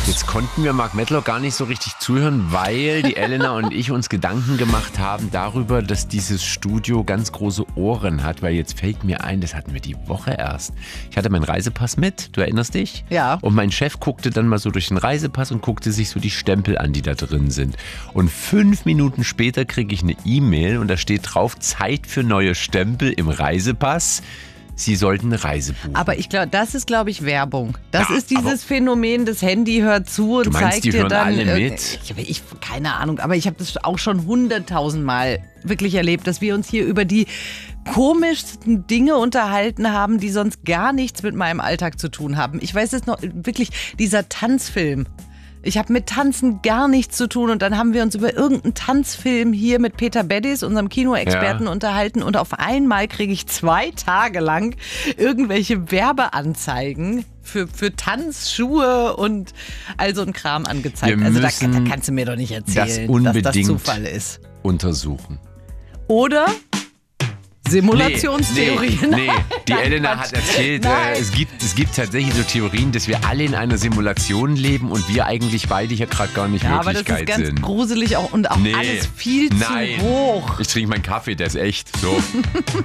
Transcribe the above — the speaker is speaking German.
Jetzt konnten wir Mark Medlock gar nicht so richtig zuhören, weil die Elena und ich uns Gedanken gemacht haben darüber, dass dieses Studio ganz große Ohren hat, weil jetzt fällt mir ein, das hatten wir die Woche erst. Ich hatte meinen Reisepass mit, du erinnerst dich? Ja. Und mein Chef guckte dann mal so durch den Reisepass und guckte sich so die Stempel an, die da drin sind. Und 5 Minuten später kriege ich eine E-Mail und da steht drauf, Zeit für neue Stempel im Reisepass. Sie sollten eine Reise buchen. Aber das ist, glaube ich, Werbung. Das Ja, ist dieses Phänomen, das Handy hört zu und Du meinst, zeigt die dir hören dann. alle mit? Keine Ahnung, aber ich habe das auch schon 100.000 Mal wirklich erlebt, dass wir uns hier über die komischsten Dinge unterhalten haben, die sonst gar nichts mit meinem Alltag zu tun haben. Ich weiß jetzt noch, wirklich, dieser Tanzfilm. Ich habe mit Tanzen gar nichts zu tun und dann haben wir uns über irgendeinen Tanzfilm hier mit Peter Beddis, unserem Kinoexperten, unterhalten und auf einmal kriege ich 2 Tage lang irgendwelche Werbeanzeigen für Tanzschuhe und all so ein Kram angezeigt. Wir Also da müssen kannst du mir doch nicht das erzählen, dass das unbedingt Zufall ist. untersuchen. Oder Simulationstheorien. Nee, die Nein, Elena Quatsch. hat erzählt, Nein. es gibt tatsächlich so Theorien, dass wir alle in einer Simulation leben und wir eigentlich beide hier gerade gar nicht Ja, aber das Wirklichkeit ist ganz sind. gruselig auch und auch Nee, alles viel nein. zu hoch. Ich trinke meinen Kaffee, der ist echt. So.